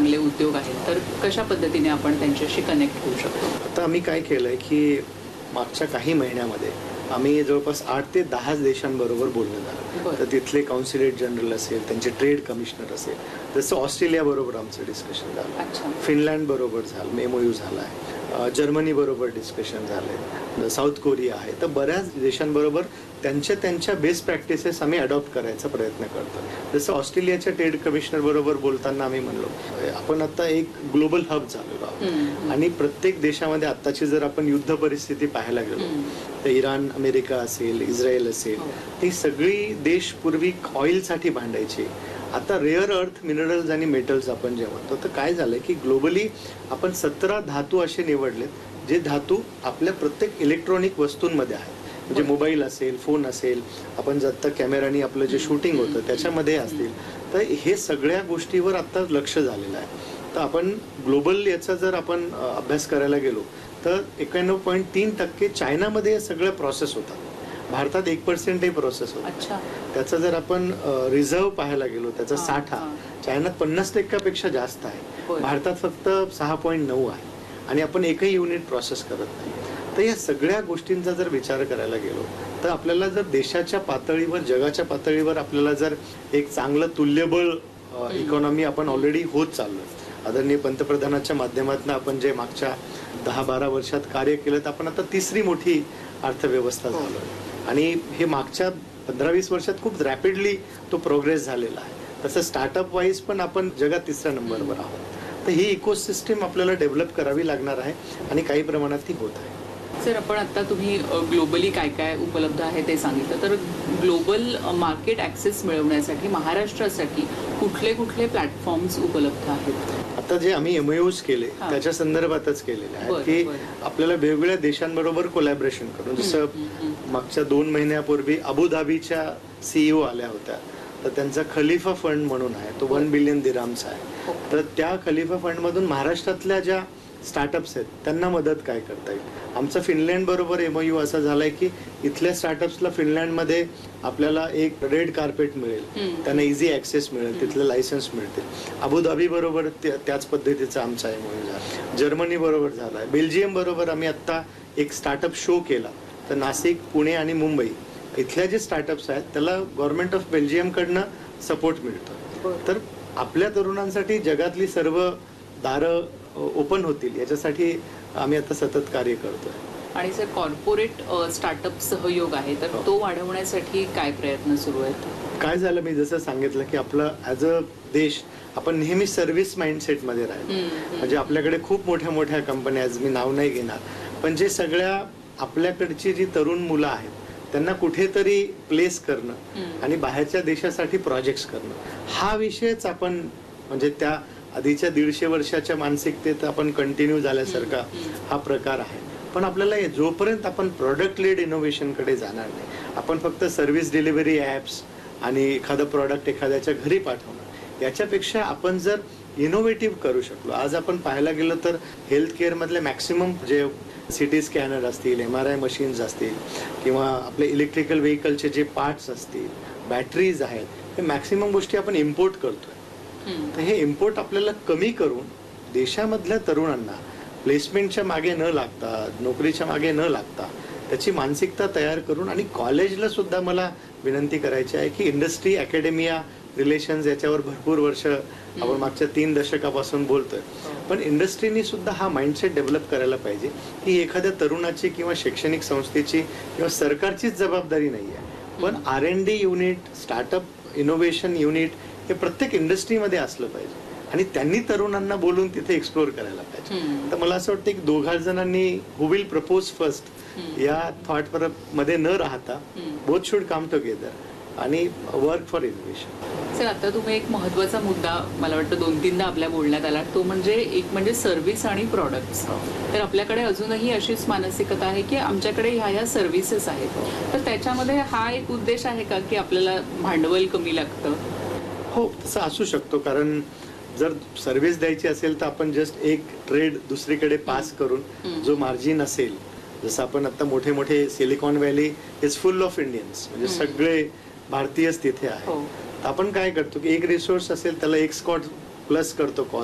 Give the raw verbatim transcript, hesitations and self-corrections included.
चांगले उद्योग आहेत, तर कशा पद्धतीने आपण त्यांच्याशी कनेक्ट होऊ शकतो? आता आम्ही काय केलंय की मागच्या काही महिन्यामध्ये आम्ही जवळपास आठ ते दहा देशांबरोबर बोलणं झालं. तर तिथले कौन्सिलेट जनरल असेल, त्यांचे ट्रेड कमिशनर असेल, जसं ऑस्ट्रेलिया बरोबर आमचं डिस्कशन झालं, फिनलँड बरोबर झालं, एमओयू झाला आहे, जर्मनी बरोबर डिस्कशन झालंय, साऊथ कोरिया आहे. तर बऱ्याच देशांबरोबर त्यांच्या त्यांच्या बेस्ट प्रॅक्टिसेस आम्ही अडॉप्ट करायचा प्रयत्न करतो. जसं ऑस्ट्रेलियाच्या ट्रेड कमिशनर बरोबर बोलताना आम्ही म्हणलो आपण आता एक ग्लोबल हब झालेलो आहोत आणि प्रत्येक देशामध्ये आत्ताची जर आपण युद्ध परिस्थिती पाहायला गेलो तर इराण, अमेरिका असेल, इस्रायल असेल, ही सगळी देश पूर्वी ऑइलसाठी भांडायची. आता रेअर अर्थ मिनरल्स आणि मेटल्स आपण जे म्हणतो, तर काय झालंय की ग्लोबली आपण सतरा धातू असे निवडलेत जे धातू आपल्या प्रत्येक इलेक्ट्रॉनिक वस्तूंमध्ये आहेत. म्हणजे मोबाईल असेल, फोन असेल, आपण जाता कॅमेरानी आपलं जे शूटिंग होतं त्याच्यामध्ये असतील. तर हे सगळ्या गोष्टीवर आता लक्ष झालेलं आहे. तर आपण ग्लोबल याचा जर आपण अभ्यास करायला गेलो तर एक्याण्णव पॉईंट तीन टक्के चायनामध्ये सगळं प्रोसेस होतात. भारतात एक पर्सेंटही प्रोसेस होतो. त्याचा जर आपण रिझर्व पाहायला गेलो, त्याचा साठा चायनात पन्नास टक्क्यापेक्षा जास्त आहे, भारतात फक्त सहा पॉईंट नऊ आहे आणि आपण एकही युनिट प्रोसेस करत नाही. तर या सगळ्या गोष्टींचा जर विचार करायला गेलो तर आपल्याला जर देशाच्या पातळीवर, जगाच्या पातळीवर आपल्याला जर एक चांगलं तुल्यबळ इकॉनॉमी आपण ऑलरेडी होत चाललोय. आदरणीय पंतप्रधानाच्या माध्यमातून आपण जे मागच्या दहा बारा वर्षात कार्य केलं तर आपण आता तिसरी मोठी अर्थव्यवस्था झालोय आणि हे मागच्या पंधरा वीस वर्षात खूप रॅपिडली तो प्रोग्रेस झालेला आहे. तसं स्टार्टअप वाईज पण आपण जगात तिसऱ्या नंबरवर आहोत. तर ही इकोसिस्टीम आपल्याला डेव्हलप करावी लागणार आहे आणि काही प्रमाणात ती होत आहे. सर, आपण आता तुम्ही ग्लोबली काय काय उपलब्ध आहे ते सांगितलं, तर ग्लोबल मार्केट ॲक्सेस मिळवण्यासाठी महाराष्ट्रासाठी कुठले कुठले प्लॅटफॉर्म्स उपलब्ध आहेत? आता जे आम्ही एमओयूज केले त्याच्या संदर्भातच केलेले आहे की आपल्याला वेगवेगळ्या देशांबरोबर कोलॅबरेशन करून, जसं मागच्या दोन महिन्यापूर्वी अबुधाबीच्या सीईओ आल्या होत्या, तर त्यांचा खलिफा फंड म्हणून आहे, तो वन बिलियन दिराम्स आहे. तर त्या खलिफा फंडमधून महाराष्ट्रातल्या ज्या स्टार्टअप्स आहेत त्यांना मदत काय करता येईल. आमचा फिनलँड बरोबर एमओयू असा झालाय की इथल्या स्टार्टअप्सला फिनलँडमध्ये आपल्याला एक रेड कार्पेट मिळेल, त्यांना इझी ॲक्सेस मिळेल, तिथले लायसन्स मिळतील. अबुधाबी बरोबर त्याच पद्धतीचा आमचा एमओयू झाला. जर्मनी बरोबर झालाय. बेल्जियम बरोबर आम्ही आत्ता एक स्टार्टअप शो केला. तर नाशिक, पुणे आणि मुंबई इथल्या जे स्टार्टअप्स आहेत त्याला गव्हर्नमेंट ऑफ बेल्जियमकडनं सपोर्ट मिळतो. तर आपल्या तरुणांसाठी जगातली सर्व दारं ओपन होतील याच्यासाठी आम्ही आता सतत कार्य करतोय. आणि सर, कॉर्पोरेट स्टार्टअप सहयोग आहे, तर तो वाढवण्यासाठी काय प्रयत्न सुरू आहेत? काय झालं, मी जसं सांगितलं की आपलं ॲज अ देश आपण नेहमी सर्व्हिस माइंडसेटमध्ये राहिलो. म्हणजे आपल्याकडे खूप मोठ्या मोठ्या कंपन्या, मी नाव नाही घेणार, पण जे सगळ्या आपल्याकडची जी तरुण मुलं आहेत त्यांना कुठेतरी प्लेस करणं आणि बाहेरच्या देशासाठी प्रोजेक्ट्स करणं, हा विषयच आपण म्हणजे त्या आधीच्या दीडशे वर्षाच्या मानसिकतेत आपण कंटिन्यू झाल्यासारखा हा प्रकार आहे. पण आपल्याला जोपर्यंत आपण प्रॉडक्ट लेड इनोव्हेशनकडे जाणार नाही, आपण फक्त सर्व्हिस डिलिव्हरी ॲप्स आणि एखादं प्रॉडक्ट एखाद्याच्या घरी पाठवणं, याच्यापेक्षा आपण जर इनोव्हेटिव्ह करू शकलो. आज आपण पाहायला गेलो तर हेल्थ केअरमधले मॅक्सिमम जे सिटी स्कॅनर असतील, एम आर आय मशीन्स असतील किंवा आपले इलेक्ट्रिकल व्हेकलचे जे पार्ट्स असतील, बॅटरीज आहेत, हे मॅक्सिमम गोष्टी आपण इम्पोर्ट करतोय. तर हे इम्पोर्ट आपल्याला कमी करून देशामधल्या तरुणांना प्लेसमेंटच्या मागे न लागता, नोकरीच्या मागे न लागता त्याची मानसिकता तयार करून, आणि कॉलेजला सुद्धा मला विनंती करायची आहे की इंडस्ट्री अकॅडमिया रिलेशन्स याच्यावर भरपूर वर्ष आपण मागच्या तीन दशकापासून बोलतोय, पण इंडस्ट्रीनी सुद्धा हा माइंडसेट डेव्हलप करायला पाहिजे की एखाद्या तरुणाची किंवा शैक्षणिक संस्थेची किंवा सरकारचीच जबाबदारी नाही आहे, पण R N D unit, startup innovation unit हे प्रत्येक इंडस्ट्रीमध्ये असलं पाहिजे आणि त्यांनी तरुणांना बोलून तिथे एक्सप्लोर करायला पाहिजे. तर मला असं वाटतं की दोघा जणांनी हु विल प्रपोज फर्स्ट या थॉट मध्ये न राहता बोथ शुड कम टुगेदर आणि वर्क फॉर इनोव्हेशन. सर, आता तुम्ही एक महत्त्वाचा मुद्दा मला वाटतं दोन तीनदा आपल्या बोलण्यात आला, तो म्हणजे एक म्हणजे सर्व्हिस आणि प्रॉडक्ट्स. तर आपल्याकडे अजूनही अशीच मानसिकता आहे की आमच्याकडे ह्या ह्या सर्व्हिसेस आहेत, तर त्याच्यामध्ये हा एक उद्देश आहे का की आपल्याला भांडवल कमी लागतं? हो, तसं असू शकतो. कारण जर सर्व्हिस द्यायची असेल तर आपण जस्ट एक ट्रेड दुसरीकडे पास करून जो मार्जिन असेल, जसं आपण आता मोठे मोठे silicon valley is full of Indians, म्हणजे सगळे भारतीयच तिथे आहे. तर आपण काय करतो की एक रिसोर्स असेल त्याला एक स्कॉट प्लस करतो कॉस्ट.